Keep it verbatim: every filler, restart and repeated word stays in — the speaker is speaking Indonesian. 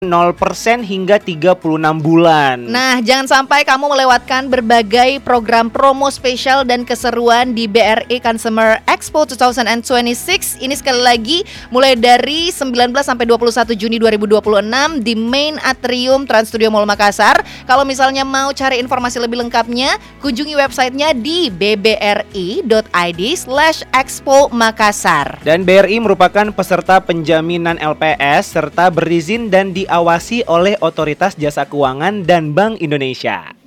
nol persen hingga tiga puluh enam bulan. Nah, jangan sampai kamu melewatkan berbagai program promo spesial dan keseruan di B R I Consumer Expo dua ribu dua puluh enam. Ini sekali lagi mulai dari sembilan belas sampai dua puluh satu Juni dua ribu dua puluh enam di Main Atrium Trans Studio Mall Makassar. Kalau misalnya mau cari informasi lebih lengkapnya, kunjungi websitenya di b b r i dot i d slash expo makassar. Dan B R I merupakan peserta penjaminan L P S serta berizin dan diawasi oleh Otoritas Jasa Keuangan dan Bank Indonesia.